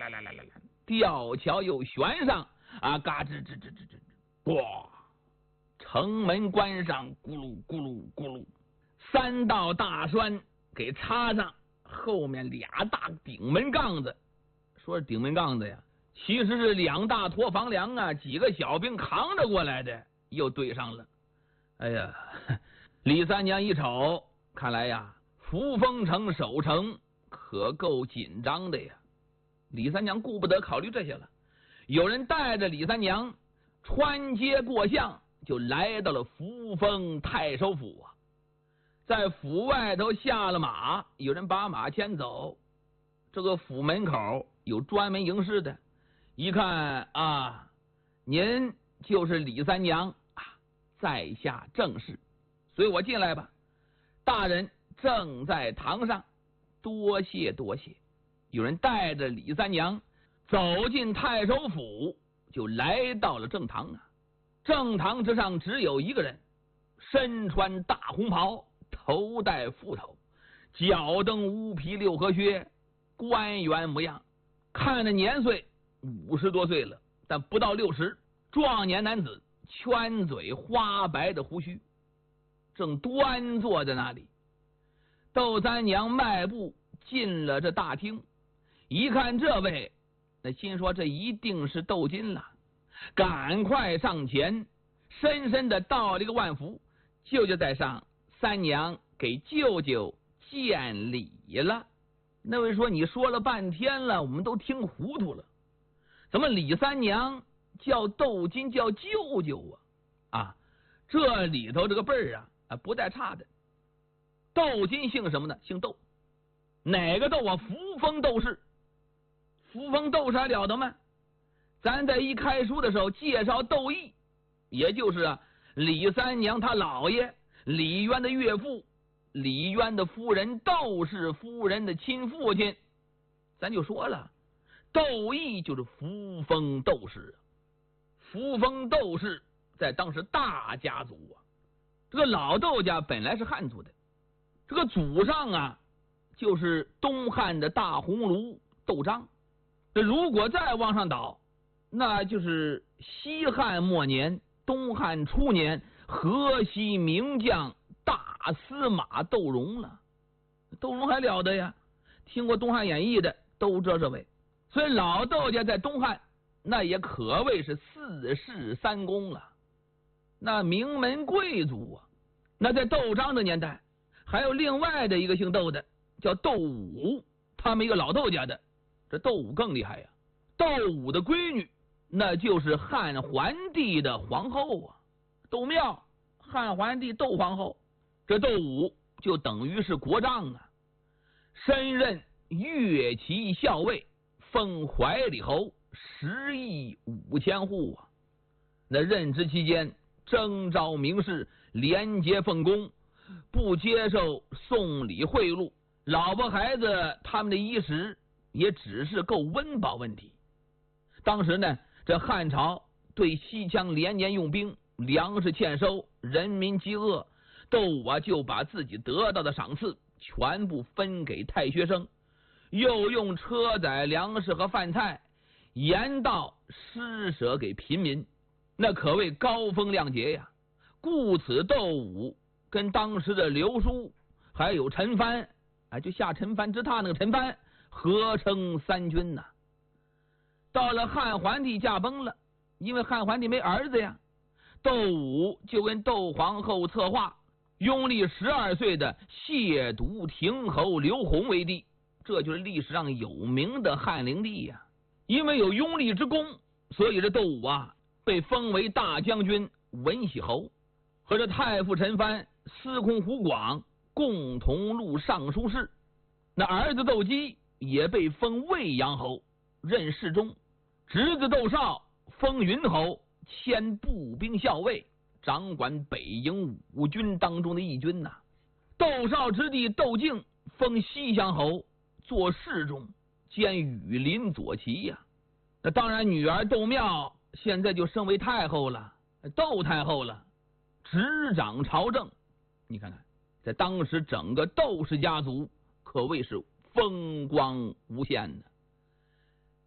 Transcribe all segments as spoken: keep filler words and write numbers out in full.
啦啦啦啦啦，吊桥又悬上啊，嘎吱吱吱吱吱，哇！城门关上，咕噜咕噜咕噜，三道大栓给插上，后面俩大顶门杠子，说是顶门杠子呀，其实是两大拖房梁啊，几个小兵扛着过来的，又对上了。哎呀，李三娘一瞅，看来呀，扶风城守城可够紧张的呀。李三娘顾不得考虑这些了，有人带着李三娘穿街过巷，就来到了扶风太守府啊。在府外头下了马，有人把马牵走。这个府门口有专门迎侍的，一看啊，您就是李三娘啊，在下正是，随我进来吧。大人正在堂上，多谢多谢。有人带着李三娘走进太守府，就来到了正堂啊。正堂之上只有一个人，身穿大红袍，头戴斧头，脚蹬乌皮六合靴，官员模样，看着年岁五十多岁了，但不到六十，壮年男子，圈嘴花白的胡须，正端坐在那里。窦三娘迈步进了这大厅，一看这位，那心说这一定是窦金了，赶快上前，深深的道了一个万福，舅舅在上，三娘给舅舅见礼了。那位说，你说了半天了，我们都听糊涂了，怎么李三娘叫窦金叫舅舅啊？啊，这里头这个辈儿啊啊不带差的。窦金姓什么呢？姓窦。哪个窦啊？扶风窦氏。扶风窦氏还了得吗？咱在一开书的时候介绍窦毅，也就是啊李三娘他姥爷李渊的岳父，李渊的夫人窦氏夫人的亲父亲，咱就说了，窦毅就是扶风窦氏。扶风窦氏在当时大家族啊，这个老窦家本来是汉族的，这个祖上啊就是东汉的大鸿胪窦章。这如果再往上倒，那就是西汉末年东汉初年河西名将大司马窦融了。窦融还了得呀，听过东汉演义的都知道这位。所以老窦家在东汉那也可谓是四世三公了，那名门贵族啊。那在窦章的年代还有另外的一个姓窦的叫窦武，他们一个老窦家的，这窦武更厉害呀。窦武的闺女那就是汉桓帝的皇后啊，窦庙汉桓帝窦皇后，这窦武就等于是国丈啊，升任乐骑校尉，封怀里侯，十亿五千户啊。那任职期间征召名士，廉洁奉公，不接受送礼贿赂，老婆孩子他们的衣食也只是够温饱问题。当时呢，这汉朝对西羌连年用兵，粮食欠收，人民饥饿，窦武啊就把自己得到的赏赐全部分给太学生，又用车载粮食和饭菜沿道施舍给贫民，那可谓高风亮节呀。故此窦武跟当时的刘书还有陈蕃，哎，就下陈蕃之榻那个陈蕃合称三军呐。到了汉桓帝驾崩了，因为汉桓帝没儿子呀，窦武就跟窦皇后策划，拥立十二岁的亵渎亭侯刘弘为帝，这就是历史上有名的汉灵帝呀。因为有拥立之功，所以这窦武啊被封为大将军、文喜侯，和这太傅陈蕃、司空胡广共同录尚书事。那儿子窦基也被封魏阳侯，任侍中，侄子窦绍封云侯，迁步兵校尉，掌管北营五军当中的义军呐。窦绍之弟窦敬封西乡侯，做侍中，兼羽林左骑呀。那当然，女儿窦庙现在就升为太后了，窦太后了，执掌朝政。你看看，在当时整个窦氏家族可谓是风光无限的。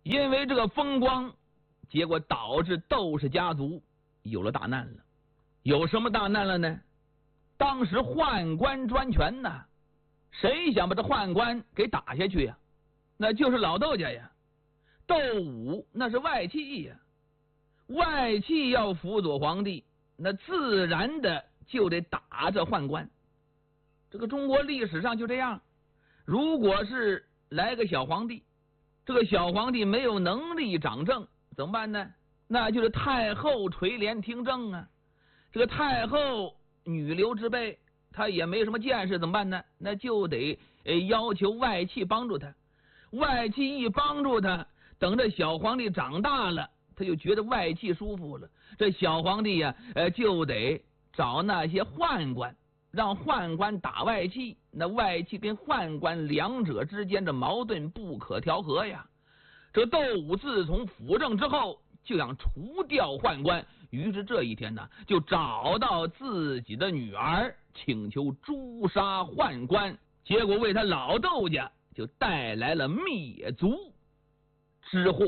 因为这个风光，结果导致窦氏家族有了大难了。有什么大难了呢？当时宦官专权呐，谁想把这宦官给打下去呀？那就是老窦家呀。窦武那是外戚呀，外戚要辅佐皇帝，那自然的就得打这宦官。这个中国历史上就这样，如果是来个小皇帝，这个小皇帝没有能力掌政，怎么办呢？那就是太后垂帘听政啊。这个太后女流之辈，她也没什么见识，怎么办呢？那就得要求外戚帮助他。外戚一帮助他，等这小皇帝长大了，他就觉得外戚舒服了。这小皇帝呀、啊，就得找那些宦官，让宦官打外戚。那外戚跟宦官两者之间的矛盾不可调和呀。这窦武自从辅政之后，就想除掉宦官。于是这一天呢，就找到自己的女儿，请求诛杀宦官，结果为他老窦家就带来了灭族之祸。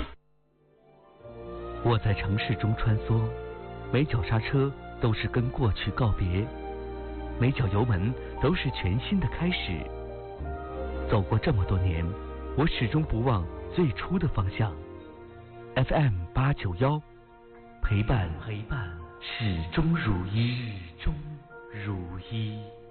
我在城市中穿梭，每脚刹车都是跟过去告别，每脚油门都是全新的开始。走过这么多年，我始终不忘最初的方向。F M 八九幺，陪伴陪伴，始终如一，始终如一。